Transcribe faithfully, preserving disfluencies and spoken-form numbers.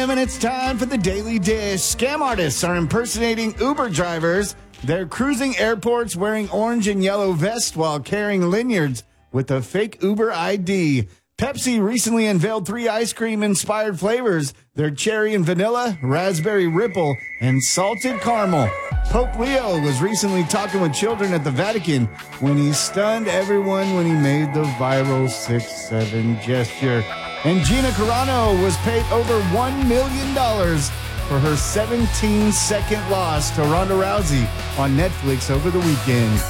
And it's time for the Daily Dish. Scam artists are impersonating Uber drivers. They're cruising airports wearing orange and yellow vests while carrying lanyards with a fake Uber I D. Pepsi recently unveiled three ice cream-inspired flavors. They're cherry and vanilla, raspberry ripple, and salted caramel. Pope Leo was recently talking with children at the Vatican when he stunned everyone when he made the viral six seven gesture. And Gina Carano was paid over one million dollars for her seventeen-second loss to Ronda Rousey on Netflix over the weekend.